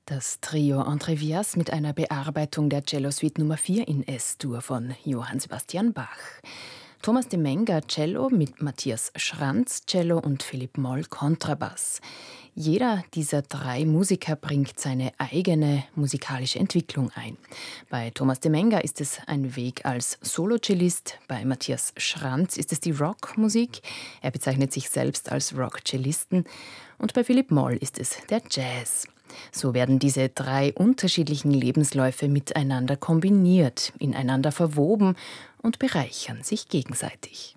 Das Trio Entrevias mit einer Bearbeitung der Cello-Suite Nummer 4 in S-Dur von Johann Sebastian Bach. Thomas de Menger Cello mit Matthias Schranz Cello und Philipp Moll Kontrabass. Jeder dieser drei Musiker bringt seine eigene musikalische Entwicklung ein. Bei Thomas de Menger ist es ein Weg als Solo-Cellist, bei Matthias Schranz ist es die Rockmusik, er bezeichnet sich selbst als Rock-Cellisten, und bei Philipp Moll ist es der Jazz. So werden diese drei unterschiedlichen Lebensläufe miteinander kombiniert, ineinander verwoben und bereichern sich gegenseitig.